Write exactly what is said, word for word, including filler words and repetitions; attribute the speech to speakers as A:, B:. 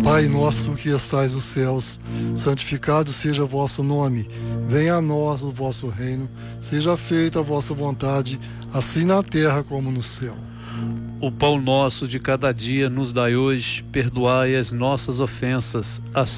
A: Pai nosso que estais nos céus, santificado seja o vosso nome. Venha a nós o vosso reino. Seja feita a vossa vontade, assim na terra como no céu.
B: O pão nosso de cada dia nos dai hoje, perdoai as nossas ofensas, assim